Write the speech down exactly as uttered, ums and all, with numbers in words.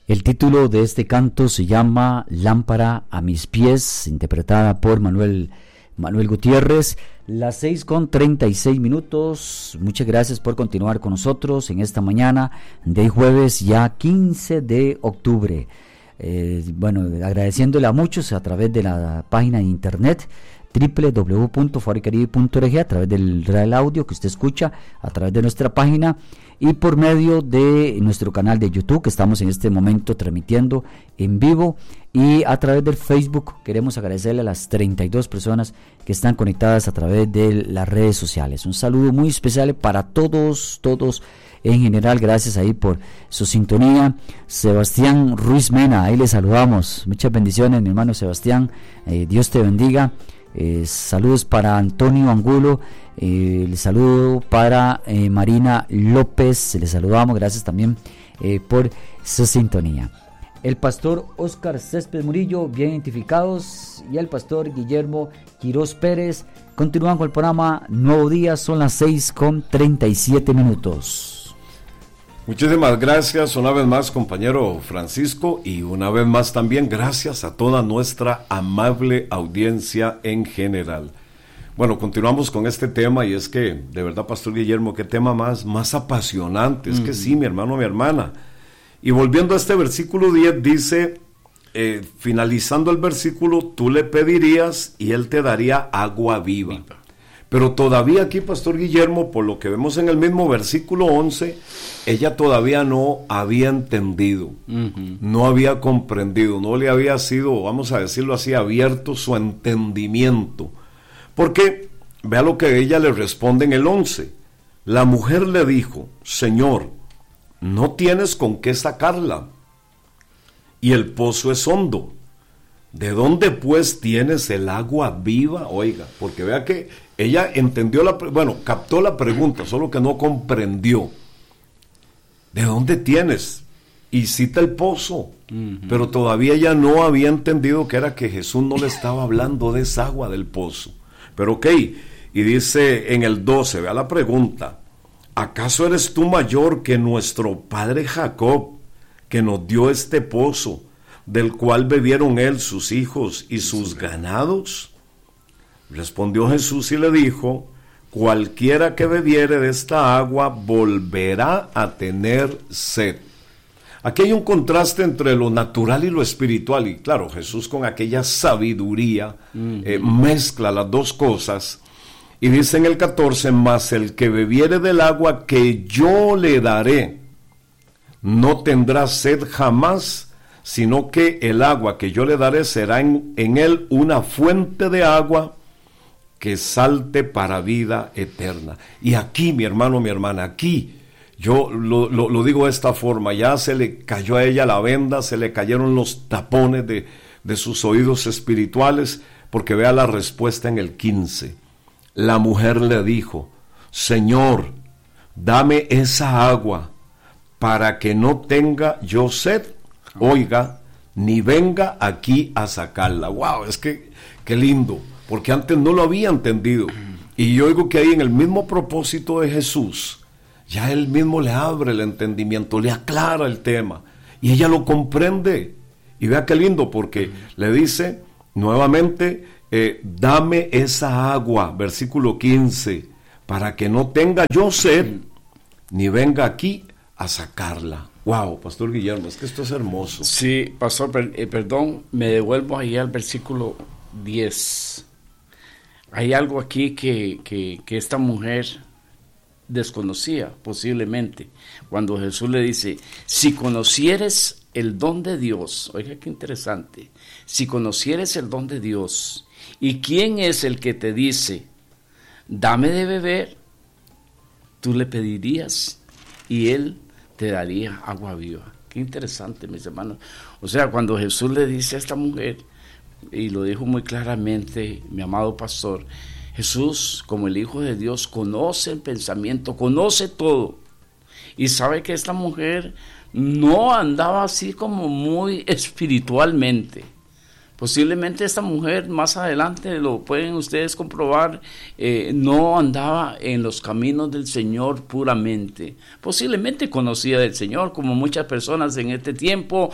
El título de este canto se llama Lámpara a mis pies, interpretada por Manuel, Manuel Gutiérrez. Las seis con treinta y seis minutos. Muchas gracias por continuar con nosotros en esta mañana de jueves ya quince de octubre. Eh, bueno, agradeciéndole a muchos a través de la página de internet doble u doble u doble u punto fabricaribe punto org, a través del real audio que usted escucha, a través de nuestra página y por medio de nuestro canal de YouTube que estamos en este momento transmitiendo en vivo, y a través del Facebook. Queremos agradecerle a las treinta y dos personas que están conectadas a través de las redes sociales. Un saludo muy especial para todos, todos en general. Gracias ahí por su sintonía. Sebastián Ruiz Mena, ahí le saludamos. Muchas bendiciones, mi hermano Sebastián. Eh, Dios te bendiga. Eh, saludos para Antonio Angulo, eh, el saludo para eh, Marina López, le saludamos, gracias también eh, por su sintonía. El pastor Oscar Céspedes Murillo, bien identificados, y el pastor Guillermo Quirós Pérez. Continúan con el programa Nuevo Día, son las seis con treinta y siete minutos. Muchísimas gracias una vez más, compañero Francisco, y una vez más también gracias a toda nuestra amable audiencia en general. Bueno, continuamos con este tema, y es que, de verdad, pastor Guillermo, qué tema más, más apasionante. Es mm. que sí, mi hermano, mi hermana. Y volviendo a este versículo diez, dice, eh, finalizando el versículo, tú le pedirías y él te daría agua viva. viva. Pero todavía aquí, pastor Guillermo, por lo que vemos en el mismo versículo once, ella todavía no había entendido, uh-huh. no había comprendido, no le había sido, vamos a decirlo así, abierto su entendimiento. Porque, vea lo que ella le responde en el once. La mujer le dijo, Señor, no tienes con qué sacarla, y el pozo es hondo. ¿De dónde pues tienes el agua viva? Oiga, porque vea que ella entendió la, bueno, captó la pregunta, solo que no comprendió. ¿De dónde tienes? Y cita el pozo, uh-huh. pero todavía ella no había entendido que era que Jesús no le estaba hablando de esa agua del pozo. Pero ok, y dice en el doce, vea la pregunta, ¿acaso eres tú mayor que nuestro padre Jacob, que nos dio este pozo, del cual bebieron él, sus hijos y sus ganados? Respondió Jesús y le dijo, cualquiera que bebiere de esta agua volverá a tener sed. Aquí hay un contraste entre lo natural y lo espiritual, y claro, Jesús con aquella sabiduría uh-huh. eh, mezcla las dos cosas, y dice en el catorce, mas el que bebiere del agua que yo le daré, no tendrá sed jamás, sino que el agua que yo le daré será en, en él una fuente de agua que salte para vida eterna. Y aquí, mi hermano, mi hermana, aquí, yo lo, lo, lo digo de esta forma, ya se le cayó a ella la venda, se le cayeron los tapones de, de sus oídos espirituales, porque vea la respuesta en el quince. La mujer le dijo, Señor, dame esa agua, para que no tenga yo sed, oiga, ni venga aquí a sacarla. Wow, es que, qué lindo, porque antes no lo había entendido. Y yo oigo que ahí en el mismo propósito de Jesús, ya él mismo le abre el entendimiento, le aclara el tema, y ella lo comprende. Y vea qué lindo, porque le dice nuevamente, eh, dame esa agua, versículo quince, para que no tenga yo sed, ni venga aquí a sacarla. Wow, Pastor Guillermo, es que esto es hermoso. Sí, Pastor, per, eh, perdón, me devuelvo ahí al versículo diez. Hay algo aquí que, que, que esta mujer desconocía, posiblemente, cuando Jesús le dice, si conocieres el don de Dios, oiga qué interesante, si conocieres el don de Dios, ¿y quién es el que te dice, dame de beber? Tú le pedirías y él te daría agua viva. Qué interesante, mis hermanos. O sea, cuando Jesús le dice a esta mujer, y lo dijo muy claramente mi amado pastor, Jesús, como el Hijo de Dios, conoce el pensamiento, conoce todo, y sabe que esta mujer no andaba así como muy espiritualmente. Posiblemente esta mujer, más adelante lo pueden ustedes comprobar, eh, no andaba en los caminos del Señor puramente. Posiblemente conocía del Señor, como muchas personas en este tiempo,